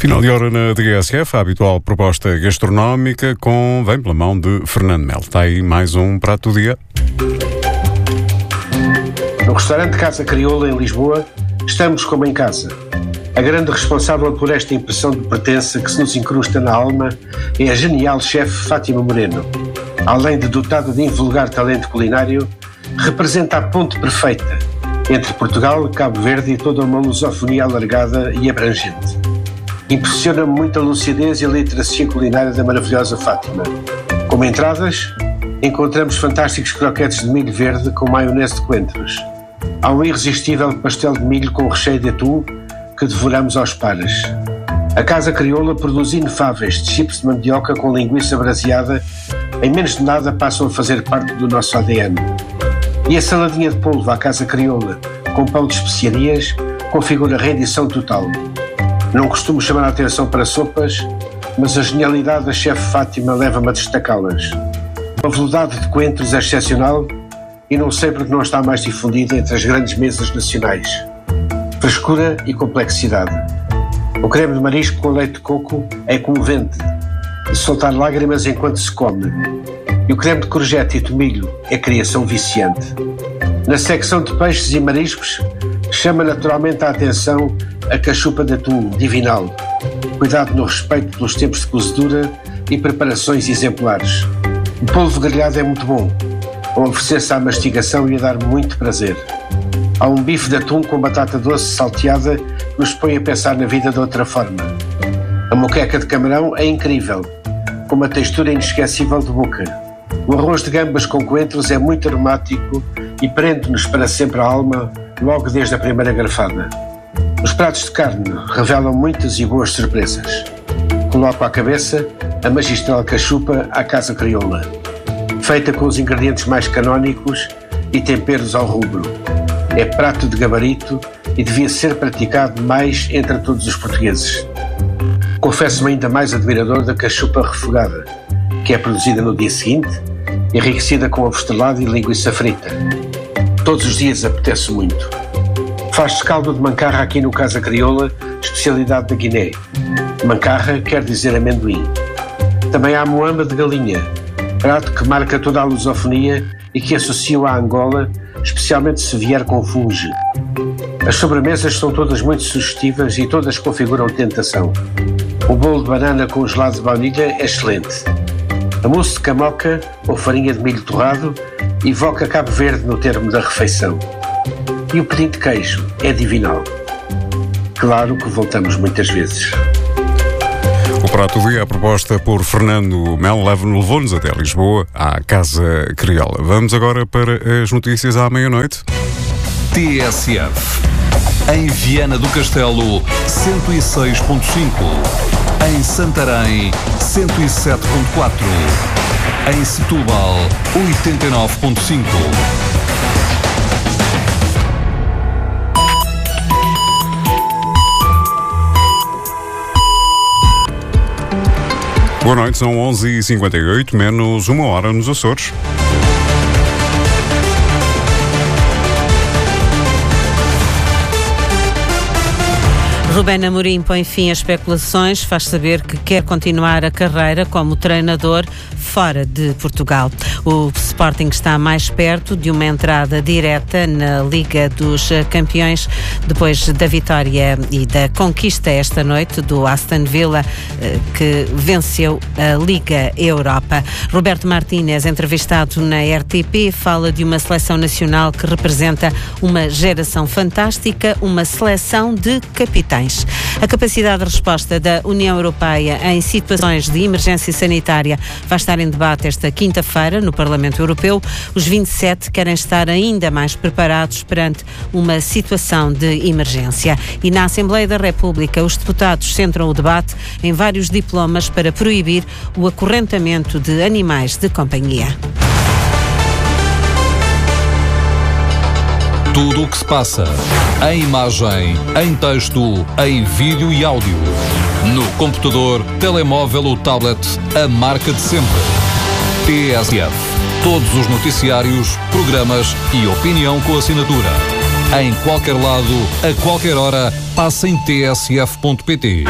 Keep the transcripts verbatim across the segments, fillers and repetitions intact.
Final de hora na T S F, a habitual proposta gastronómica com vem pela mão de Fernando Melo. Está aí mais um prato do dia. No restaurante Casa Crioula, em Lisboa, estamos como em casa. A grande responsável por esta impressão de pertença que se nos incrusta na alma é a genial chefe Fátima Moreno. Além de dotada de invulgar talento culinário, representa a ponte perfeita entre Portugal, Cabo Verde e toda uma lusofonia alargada e abrangente. Impressiona-me muito a lucidez e a literacia culinária da maravilhosa Fátima. Como entradas, encontramos fantásticos croquetes de milho verde com maionese de coentros. Há um irresistível pastel de milho com recheio de atum que devoramos aos pares. A Casa Crioula produz inefáveis de chips de mandioca com linguiça braseada. Em menos de nada passam a fazer parte do nosso A D N. E a saladinha de polvo à Casa Crioula, com pão de especiarias, configura rendição total. Não costumo chamar a atenção para sopas, mas a genialidade da chefe Fátima leva-me a destacá-las. A velocidade de coentros é excepcional e não sei porque não está mais difundida entre as grandes mesas nacionais. Frescura e complexidade. O creme de marisco com leite de coco é comovente, de soltar lágrimas enquanto se come. E o creme de courgette e tomilho é criação viciante. Na secção de peixes e mariscos, chama naturalmente a atenção a cachupa de atum divinal. Cuidado no respeito pelos tempos de cozedura e preparações exemplares. O polvo grelhado é muito bom, a oferecer-se à mastigação e a dar muito prazer. Há um bife de atum com batata doce salteada que nos põe a pensar na vida de outra forma. A moqueca de camarão é incrível, com uma textura inesquecível de boca. O arroz de gambas com coentros é muito aromático e prende-nos para sempre a alma logo desde a primeira garfada. Os pratos de carne revelam muitas e boas surpresas. Coloco à cabeça a magistral cachupa à Casa Crioula, feita com os ingredientes mais canónicos e temperos ao rubro. É prato de gabarito e devia ser praticado mais entre todos os portugueses. Confesso-me ainda mais admirador da cachupa refogada, que é produzida no dia seguinte, enriquecida com ovo estrelado e linguiça frita. Todos os dias apetece muito. Faz-se caldo de mancarra aqui no Casa Crioula, especialidade da Guiné. Mancarra quer dizer amendoim. Também há moamba de galinha, prato que marca toda a lusofonia e que associo à Angola, especialmente se vier com funge. As sobremesas são todas muito sugestivas e todas configuram tentação. O bolo de banana com gelado de baunilha é excelente. A mousse de camoca, ou farinha de milho torrado, evoca Cabo Verde no termo da refeição. E o pedim de queijo é divinal. Claro que voltamos muitas vezes. O prato do dia é proposta por Fernando Melo, levou-nos até Lisboa, à Casa Crioula. Vamos agora para as notícias à meia-noite. T S F. Em Viana do Castelo, cento e seis ponto cinco. Em Santarém, cento e sete ponto quatro. Em Setúbal, oitenta e nove ponto cinco. Boa noite, são onze e cinquenta e oito, menos uma hora nos Açores. Rubén Amorim põe fim às especulações, faz saber que quer continuar a carreira como treinador fora de Portugal. O Sporting está mais perto de uma entrada direta na Liga dos Campeões, depois da vitória e da conquista esta noite do Aston Villa, que venceu a Liga Europa. Roberto Martínez, entrevistado na R T P, fala de uma seleção nacional que representa uma geração fantástica, uma seleção de capitães. A capacidade de resposta da União Europeia em situações de emergência sanitária vai estar em debate esta quinta-feira no Parlamento Europeu. Os vinte e sete querem estar ainda mais preparados perante uma situação de emergência. E na Assembleia da República, os deputados centram o debate em vários diplomas para proibir o acorrentamento de animais de companhia. Tudo o que se passa, em imagem, em texto, em vídeo e áudio. No computador, telemóvel ou tablet, a marca de sempre. T S F. Todos os noticiários, programas e opinião com assinatura. Em qualquer lado, a qualquer hora, passa em t s f ponto p t.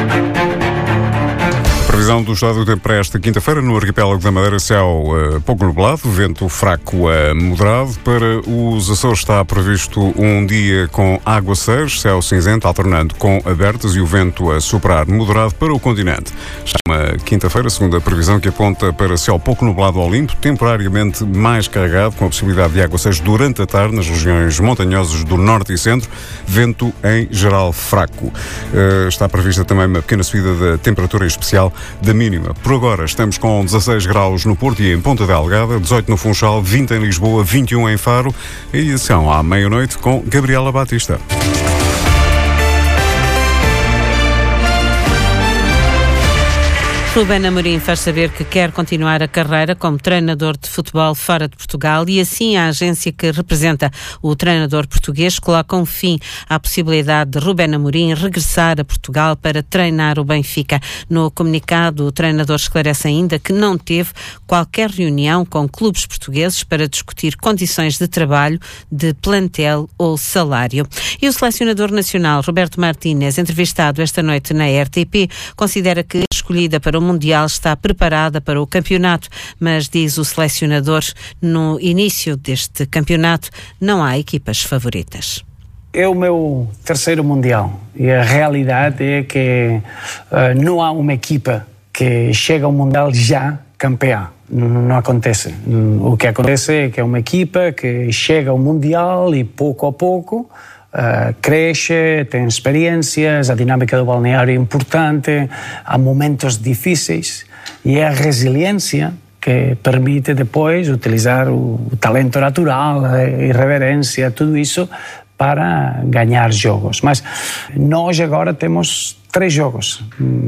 Previsão do estado do tempo para esta quinta-feira no arquipélago da Madeira, céu uh, pouco nublado, vento fraco a uh, moderado. Para os Açores está previsto um dia com aguaceiros, céu cinzento alternando com abertas e o vento a soprar moderado para o continente. Está uma quinta-feira, segundo a previsão, que aponta para céu pouco nublado ao limpo, temporariamente mais carregado, com a possibilidade de aguaceiros durante a tarde nas regiões montanhosas do norte e centro, vento em geral fraco. Uh, está prevista também uma pequena subida da temperatura, em especial da mínima. Por agora estamos com dezasseis graus no Porto e em Ponta Delgada, dezoito no Funchal, vinte em Lisboa, vinte e um em Faro. E são à meia-noite com Gabriela Batista. Ruben Amorim faz saber que quer continuar a carreira como treinador de futebol fora de Portugal e assim a agência que representa o treinador português coloca um fim à possibilidade de Ruben Amorim regressar a Portugal para treinar o Benfica. No comunicado, o treinador esclarece ainda que não teve qualquer reunião com clubes portugueses para discutir condições de trabalho, de plantel ou salário. E o selecionador nacional, Roberto Martínez, entrevistado esta noite na R T P, considera que a escolhida para o Mundial está preparada para o campeonato, mas diz o selecionador, no início deste campeonato não há equipas favoritas. É o meu terceiro Mundial e a realidade é que uh, não há uma equipa que chega ao Mundial já campeã. Não, não acontece. O que acontece é que é uma equipa que chega ao Mundial e pouco a pouco Uh, cresce, tem experiências, a dinâmica do balneário é importante, há momentos difíceis e é a resiliência que permite depois utilizar o, o talento natural, a irreverência, tudo isso para ganhar jogos. Mas nós agora temos três jogos,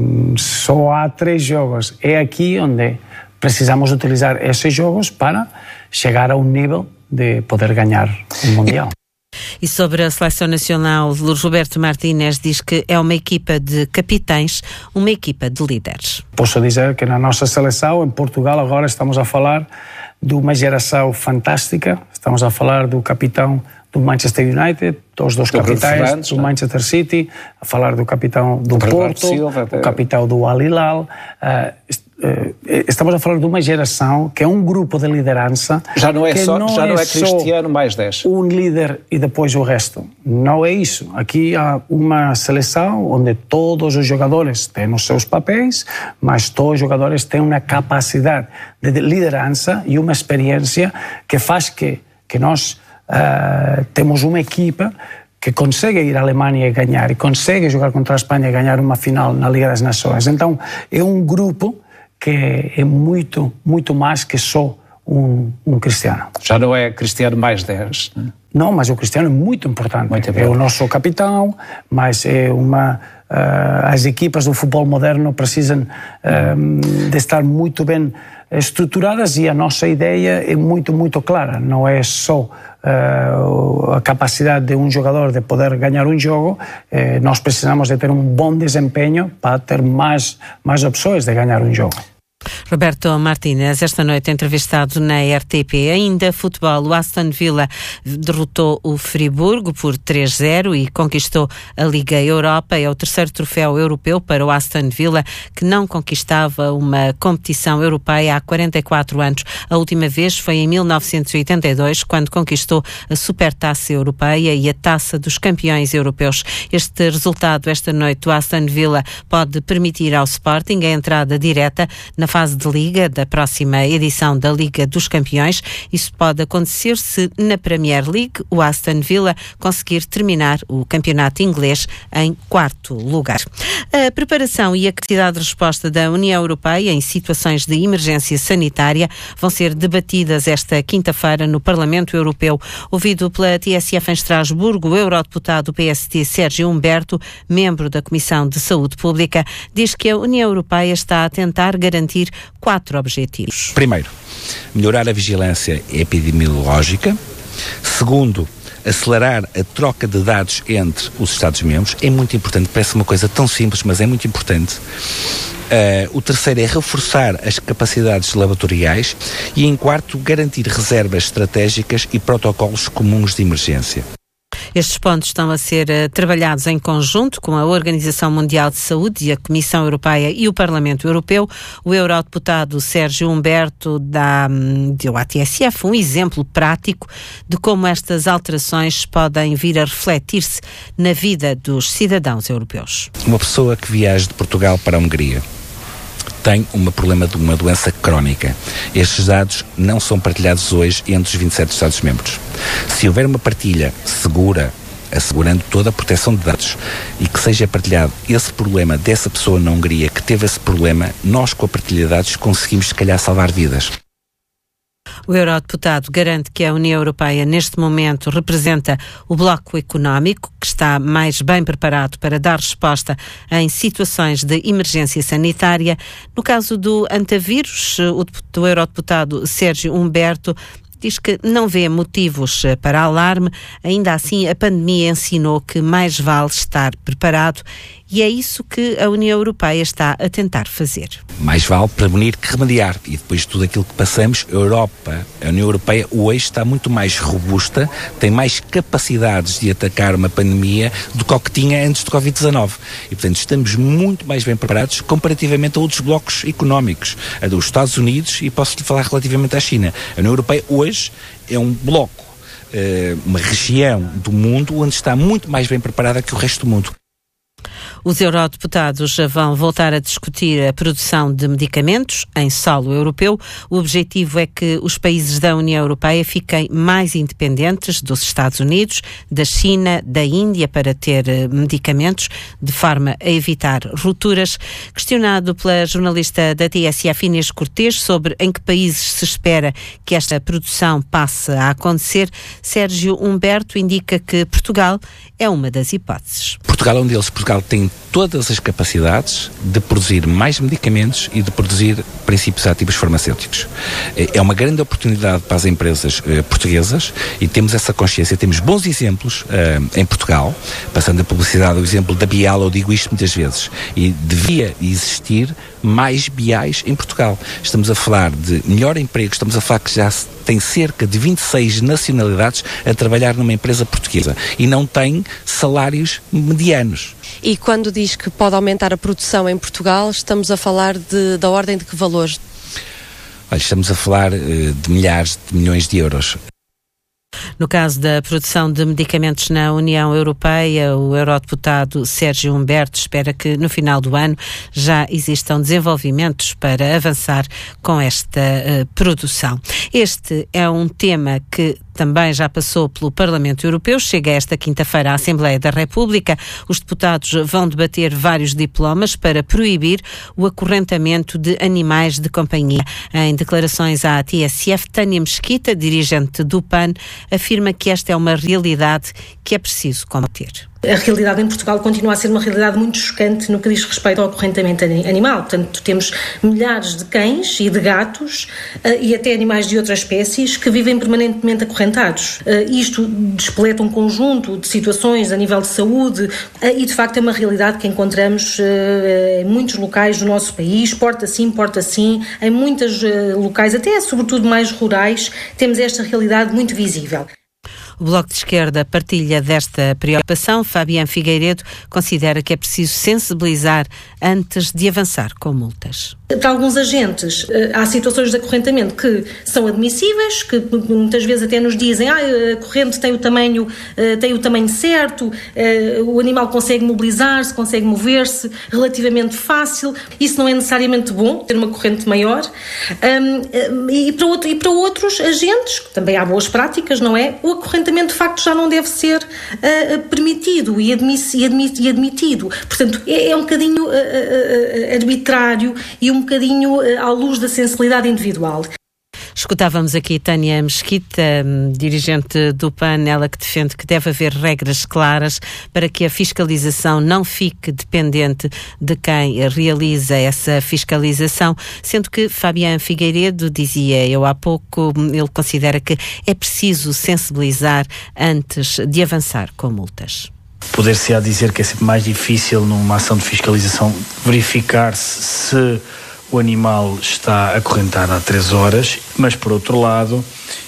só há três jogos. É aqui onde precisamos utilizar esses jogos para chegar a um nível de poder ganhar o Mundial. E sobre a seleção nacional, Roberto Martínez diz que é uma equipa de capitães, uma equipa de líderes. Posso dizer que na nossa seleção, em Portugal, agora estamos a falar de uma geração fantástica. Estamos a falar do capitão do Manchester United, dos dois do capitães do não? Manchester City, a falar do capitão do, do Porto, Silva, o capitão do Al Hilal. Uh, Estamos a falar de uma geração que é um grupo de liderança. Já não é que só, não já é não é Cristiano só mais dez. Um líder e depois o resto. Não é isso. Aqui há uma seleção onde todos os jogadores têm os seus papéis, mas todos os jogadores têm uma capacidade de liderança e uma experiência que faz que, que nós uh, temos uma equipa que consegue ir à Alemanha e ganhar, e consegue jogar contra a Espanha e ganhar uma final na Liga das Nações. Então é um grupo que é muito, muito mais que só um, um Cristiano. Já não é Cristiano mais dez, né? Não, mas o Cristiano é muito importante. Muito é o nosso capitão, mas é uma... Uh, as equipas do futebol moderno precisam uh, de estar muito bem estruturadas e a nossa ideia é muito, muito clara. Não é só uh, a capacidade de um jogador de poder ganhar um jogo, uh, nós precisamos de ter um bom desempenho para ter mais, mais opções de ganhar um jogo. Roberto Martínez, esta noite entrevistado na R T P. Ainda futebol, o Aston Villa derrotou o Friburgo por três zero e conquistou a Liga Europa. É o terceiro troféu europeu para o Aston Villa, que não conquistava uma competição europeia há quarenta e quatro anos. A última vez foi em mil novecentos e oitenta e dois, quando conquistou a Supertaça Europeia e a Taça dos Campeões Europeus. Este resultado esta noite do Aston Villa pode permitir ao Sporting a entrada direta na fase de Liga da próxima edição da Liga dos Campeões. Isso pode acontecer se na Premier League o Aston Villa conseguir terminar o campeonato inglês em quarto lugar. A preparação e a capacidade de resposta da União Europeia em situações de emergência sanitária vão ser debatidas esta quinta-feira no Parlamento Europeu. Ouvido pela T S F em Estrasburgo, o eurodeputado do P S D Sérgio Humberto, membro da Comissão de Saúde Pública, diz que a União Europeia está a tentar garantir quatro objetivos. Primeiro, melhorar a vigilância epidemiológica. Segundo, acelerar a troca de dados entre os Estados-membros. É muito importante, parece uma coisa tão simples, mas é muito importante. Uh, o terceiro é reforçar as capacidades laboratoriais e, em quarto, garantir reservas estratégicas e protocolos comuns de emergência. Estes pontos estão a ser uh, trabalhados em conjunto com a Organização Mundial de Saúde e a Comissão Europeia e o Parlamento Europeu. O eurodeputado Sérgio Humberto dá, deu à T S F um exemplo prático de como estas alterações podem vir a refletir-se na vida dos cidadãos europeus. Uma pessoa que viaja de Portugal para a Hungria tem um problema de uma doença crónica. Estes dados não são partilhados hoje entre os vinte e sete Estados-membros. Se houver uma partilha segura, assegurando toda a proteção de dados, e que seja partilhado esse problema dessa pessoa na Hungria que teve esse problema, nós com a partilha de dados conseguimos se calhar salvar vidas. O eurodeputado garante que a União Europeia, neste momento, representa o bloco económico que está mais bem preparado para dar resposta em situações de emergência sanitária. No caso do antavírus, o eurodeputado Sérgio Humberto diz que não vê motivos para alarme. Ainda assim, a pandemia ensinou que mais vale estar preparado e é isso que a União Europeia está a tentar fazer. Mais vale prevenir que remediar. E depois de tudo aquilo que passamos, a Europa, a União Europeia hoje está muito mais robusta, tem mais capacidades de atacar uma pandemia do que o que tinha antes do covid dezanove. E, portanto, estamos muito mais bem preparados comparativamente a outros blocos económicos, a dos Estados Unidos, e posso-lhe falar relativamente à China. A União Europeia hoje é um bloco, uma região do mundo onde está muito mais bem preparada que o resto do mundo. Os eurodeputados vão voltar a discutir a produção de medicamentos em solo europeu. O objetivo é que os países da União Europeia fiquem mais independentes dos Estados Unidos, da China, da Índia para ter medicamentos, de forma a evitar rupturas. Questionado pela jornalista da T S F, Inês Cortês, sobre em que países se espera que esta produção passe a acontecer, Sérgio Humberto indica que Portugal é uma das hipóteses. Portugal é um deles. Portugal tem todas as capacidades de produzir mais medicamentos e de produzir princípios ativos farmacêuticos. É uma grande oportunidade para as empresas eh, portuguesas e temos essa consciência. Temos bons exemplos eh, em Portugal, passando a publicidade, o exemplo da Bial, eu digo isto muitas vezes, e devia existir mais Biais em Portugal. Estamos a falar de melhor emprego, estamos a falar que já tem cerca de vinte e seis nacionalidades a trabalhar numa empresa portuguesa e não tem salários medianos. E quando diz que pode aumentar a produção em Portugal, estamos a falar de, da ordem de que valores? Olha, estamos a falar uh, de milhares de milhões de euros. No caso da produção de medicamentos na União Europeia, o eurodeputado Sérgio Humberto espera que no final do ano já existam desenvolvimentos para avançar com esta uh, produção. Este é um tema que também já passou pelo Parlamento Europeu, chega esta quinta-feira à Assembleia da República. Os deputados vão debater vários diplomas para proibir o acorrentamento de animais de companhia. Em declarações à T S F, Tânia Mesquita, dirigente do P A N, afirma que esta é uma realidade que é preciso combater. A realidade em Portugal continua a ser uma realidade muito chocante no que diz respeito ao acorrentamento animal. Portanto, temos milhares de cães e de gatos uh, e até animais de outras espécies que vivem permanentemente acorrentados. Uh, isto despoleta um conjunto de situações a nível de saúde uh, e, de facto, é uma realidade que encontramos uh, em muitos locais do nosso país, porta sim, porta sim, em muitos uh, locais, até sobretudo mais rurais, temos esta realidade muito visível. O Bloco de Esquerda partilha desta preocupação. Fabiano Figueiredo considera que é preciso sensibilizar antes de avançar com multas. Para alguns agentes, há situações de acorrentamento que são admissíveis, que muitas vezes até nos dizem ah, a corrente tem o tamanho, tem o tamanho certo, o animal consegue mobilizar-se, consegue mover-se relativamente fácil. Isso não é necessariamente bom, ter uma corrente maior. E para, outro, e para outros agentes, também há boas práticas, não é? O acorrentamento de facto já não deve ser permitido e, admiss, e, admit, e admitido. Portanto, é, é um bocadinho arbitrário e um um bocadinho à luz da sensibilidade individual. Escutávamos aqui Tânia Mesquita, dirigente do P A N, ela que defende que deve haver regras claras para que a fiscalização não fique dependente de quem realiza essa fiscalização, sendo que Fabiano Figueiredo, dizia eu há pouco, ele considera que é preciso sensibilizar antes de avançar com multas. Poder-se-á dizer que é sempre mais difícil numa ação de fiscalização verificar-se se o animal está acorrentado há três horas, mas por outro lado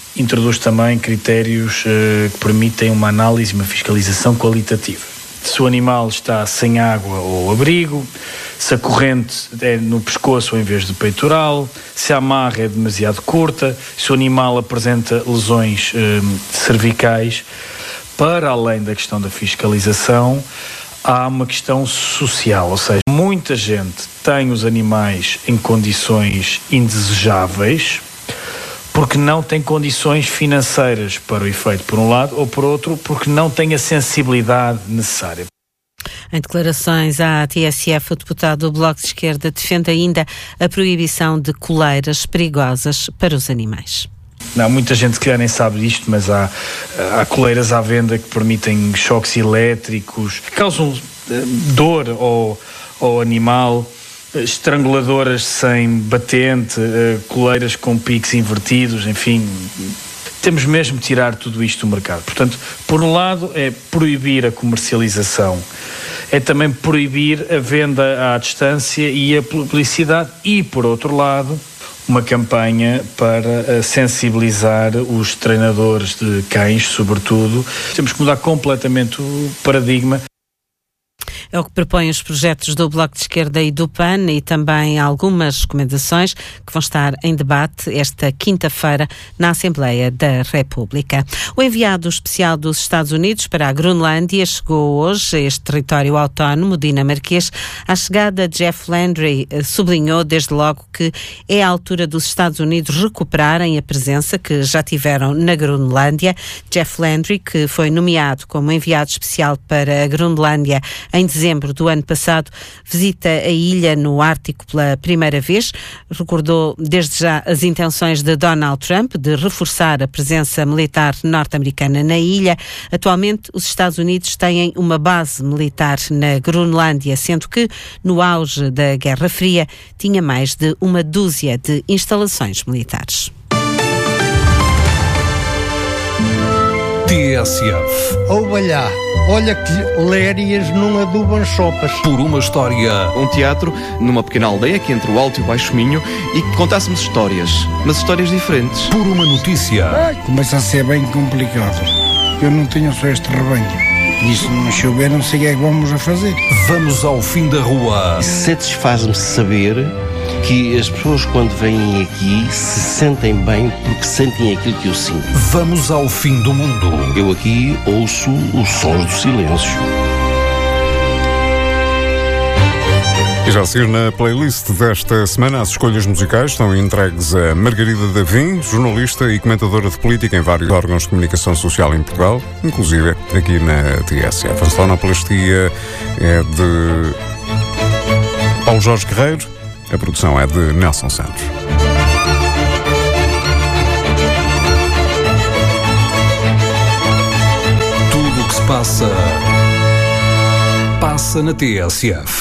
introduz também critérios uh, que permitem uma análise e uma fiscalização qualitativa. Se o animal está sem água ou abrigo, se a corrente é no pescoço ou em vez do peitoral, se a amarra é demasiado curta, se o animal apresenta lesões uh, cervicais. Para além da questão da fiscalização, há uma questão social, ou seja, muita gente tem os animais em condições indesejáveis porque não tem condições financeiras para o efeito, por um lado, ou por outro, porque não tem a sensibilidade necessária. Em declarações à T S F, o deputado do Bloco de Esquerda defende ainda a proibição de coleiras perigosas para os animais. Não, muita gente que nem sabe disto, mas há, há coleiras à venda que permitem choques elétricos, que causam dor ao, ao animal, estranguladoras sem batente, coleiras com picos invertidos, enfim. Temos mesmo de tirar tudo isto do mercado. Portanto, por um lado é proibir a comercialização, é também proibir a venda à distância e a publicidade e, por outro lado, uma campanha para sensibilizar os treinadores de cães, sobretudo. Temos que mudar completamente o paradigma. É o que propõem os projetos do Bloco de Esquerda e do P A N e também algumas recomendações que vão estar em debate esta quinta-feira na Assembleia da República. O enviado especial dos Estados Unidos para a Groenlândia chegou hoje a este território autónomo dinamarquês. A chegada de Jeff Landry sublinhou desde logo que é a altura dos Estados Unidos recuperarem a presença que já tiveram na Groenlândia. Jeff Landry, que foi nomeado como enviado especial para a Groenlândia em dezembro do ano passado, visita a ilha no Ártico pela primeira vez. Recordou desde já as intenções de Donald Trump de reforçar a presença militar norte-americana na ilha. Atualmente, os Estados Unidos têm uma base militar na Groenlândia, sendo que, no auge da Guerra Fria, tinha mais de uma dúzia de instalações militares. T S F. Ouva lá, olha que lérias não adubam sopas. Por uma história. Um teatro numa pequena aldeia aqui entre o Alto e o Baixo Minho e que contássemos histórias, mas histórias diferentes. Por uma notícia. Ai, começa a ser bem complicado. Eu não tenho só este rebanho. E se não chover, não sei o que é que vamos a fazer. Vamos ao fim da rua. Satisfaz-me saber que as pessoas, quando vêm aqui, se sentem bem porque sentem aquilo que eu sinto. Vamos ao fim do mundo. Eu aqui ouço os sons do silêncio. E já a seguir na playlist desta semana, as escolhas musicais estão entregues a Margarida Davim, jornalista e comentadora de política em vários órgãos de comunicação social em Portugal, inclusive aqui na T S F. A sonoplastia é de Paulo Jorge Guerreiro, a produção é de Nelson Santos. Tudo o que se passa, passa na T S F.